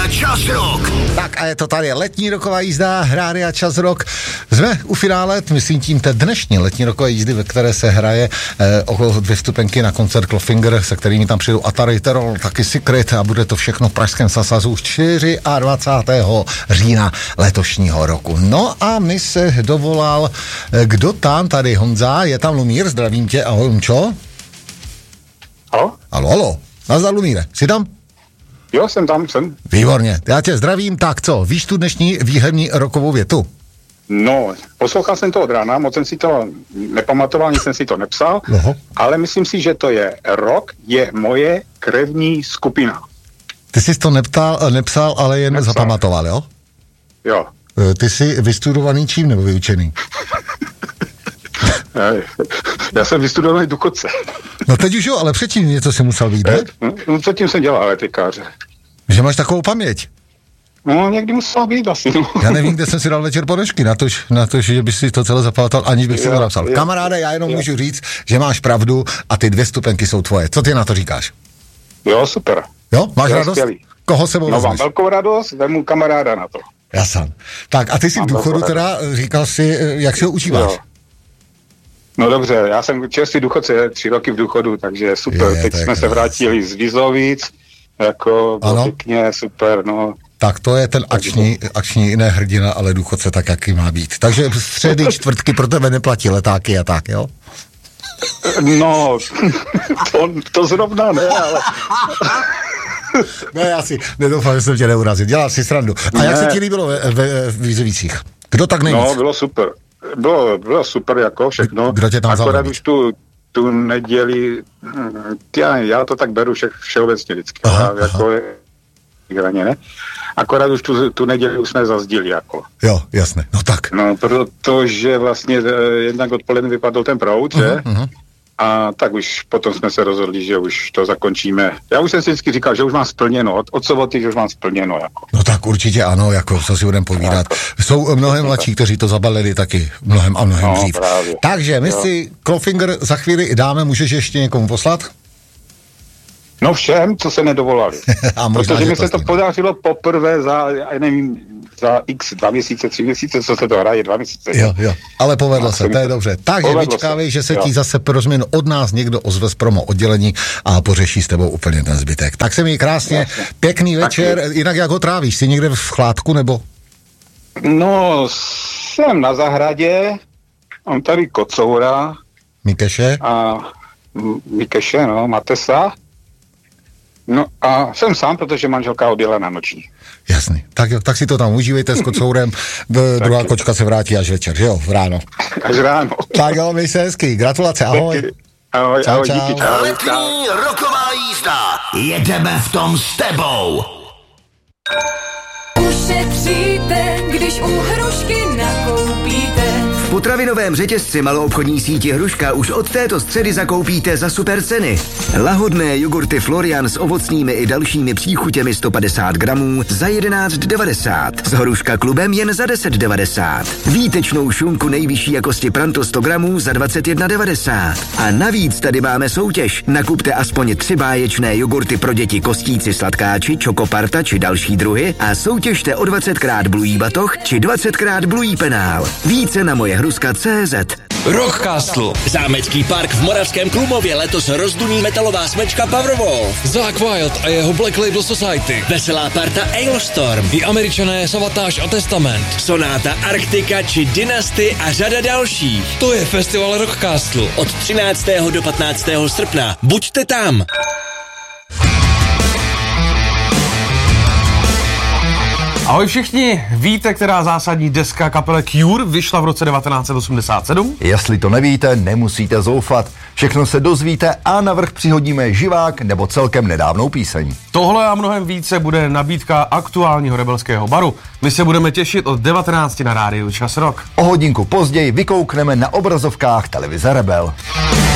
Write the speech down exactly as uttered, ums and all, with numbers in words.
Čas Rock. Tak a je to tady letní roková jízda, Rádia Čas Rock. Jsme u finále, myslím tím té dnešní letní rokové jízdy, ve které se hraje eh, okolo dvě vstupenky na koncert Clawfinger, se kterými tam přijdou Atari, Terror, taky Secret a bude to všechno v pražském Sasazu dvacátého čtvrtého října letošního roku. No a my se dovolal, eh, kdo tam tady, Honza, je tam Lumír, zdravím tě, ahoj Lumčo. Halo? Halo, halo, nazdar Lumíre, jsi tam? Jo, jsem tam, jsem. Výborně, já tě zdravím, tak co, víš tu dnešní výherní rokovou větu? No, poslouchal jsem to od rána, moc jsem si to nepamatoval, nic jsem si to nepsal, Aha. ale myslím si, že to je rock je moje krevní skupina. Ty jsi to neptal, nepsal, ale jen Nepsal. zapamatoval, jo? Jo. Ty jsi vystudovaný čím nebo vyučený? Já jsem vystudovaný důchodce. No teď už jo, ale předtím něco si musel být, ne? No, předtím jsem dělal elektrikáře. Že máš takovou paměť. No, někdy musel být asi. No. Já nevím, kde jsem si dal večer ponožky, na to, na to, že bys si to celé zapamatoval, aniž bych si Jo, to napsal. jo. Kamaráde, já jenom Jo. můžu říct, že máš pravdu a ty dvě stupenky jsou tvoje. Co ty na to říkáš? Jo, super. Jo? Máš Jo, radost? skvělý. Koho sebou No, mám vezmeš? velkou radost, vemu kamaráda na to. Jasně. Tak a ty jsi v Mám důchodu velkou teda, říkal jsi, jak si ho užíváš? Jo. No dobře, já jsem čerstvý důchodce, tři roky v důchodu, takže super. Je, Teď to je jsme se krásný. vrátili z Vizovic, jako Ano. bylo pěkně, super, no. Tak to je ten akční, akční ne hrdina, ale důchodce tak, jaký má být. Takže středy, čtvrtky pro tebe neplatí letáky a tak, jo? No, to, to zrovna ne, ale... Ne, já si nedoufám, že jsem tě neurazil. Dělal si srandu. A jak Ne. se ti líbilo ve, ve, v Vízovicích? Kdo tak nejvíc? No, bylo super. Bylo, bylo super jako všechno. Kdo tě tam vzal Akorát nejvíc? už tu, tu neděli, hm, já, já to tak beru vše, všeobecně vždycky. Aha, Aha, jako je, hraně, ne? Akorát už tu, tu neděli už jsme zazdili jako. Jo, jasné. No tak. No, protože vlastně eh, jednak odpoledne vypadl ten proud, že? Uh-huh, uh-huh. A tak už potom jsme se rozhodli, že už to zakončíme. Já už jsem si vždycky říkal, že už mám splněno, od, od soboty, že už mám splněno, jako. No tak určitě ano, jako co si budeme povídat. Jsou mnohem mladší, kteří to zabalili taky mnohem a mnohem No, dřív. právě. Takže my Jo. si Clawfinger za chvíli dáme, můžeš ještě někomu poslat? No všem, co se nedovolali. A možná, Protože že mi to se to stihne. podařilo poprvé za, já nevím, za x, dva měsíce, tři měsíce, co se to hraje, dva měsíce. Jo, jo, ale povedlo A se, jsem to je to- dobře. Takže povedlo vyčkávej, se, že se jo. ti zase pro změnu od nás někdo ozve z promo oddělení a pořeší s tebou úplně ten zbytek. Tak se mi krásně, Jasně. pěkný večer, Taky. jinak jak ho trávíš? Jsi někde v chládku nebo? No, jsem na zahradě, mám tady kocoura Mikeše? a m- Mikeše, no, Matesa. No a jsem sám, protože manželka odjela na noční. Jasný. Tak jo, tak si to tam užívejte s kocourem, d- druhá kočka se vrátí až večer, že jo, v ráno. Až ráno. Tak jo, měj se hezky, gratulace, ahoj. Ahoj, Čau, ahoj, čau. díky, čau. Letní roková jízda. Jedeme v tom s tebou. Ušetříte, když u Hrušky nakoupíte. V potravinovém řetězci maloobchodní síti Hruška už od této středy zakoupíte za super ceny. Lahodné jogurty Florian s ovocnými i dalšími příchutěmi sto padesát gramů za jedenáct devadesát. S Hruška klubem jen za deset devadesát. Výtečnou šunku nejvyšší jakosti Pranto sto gramů za dvacet jedna devadesát. A navíc tady máme soutěž. Nakupte aspoň tři báječné jogurty pro děti Kostíci Sladkáči, Čokoparta či další druhy a soutěžte o dvacetkrát Bluey batoh či dvacetkrát Bluey penál. Více na moje hruska tečka cé zet. Rockcastle. Zámecký park v Moravském Krumlově letos rozduní metalová smečka Powerwolf. Zakk Wild a jeho Black Label Society. Veselá parta Ailstorm. I Američané Savatage a Testament. Sonáta Arktika či Dynasty a řada dalších. To je festival Rockcastle. Od třináctého do patnáctého srpna. Buďte tam. Ahoj všichni, víte, která zásadní deska kapele Cure vyšla v roce devatenáct set osmdesát sedm? Jestli to nevíte, nemusíte zoufat. Všechno se dozvíte a navrch přihodíme živák nebo celkem nedávnou píseň. Tohle a mnohem více bude nabídka aktuálního rebelského baru. My se budeme těšit od devatenácti na rádiu Čas Rock. O hodinku později vykoukneme na obrazovkách televize Rebel.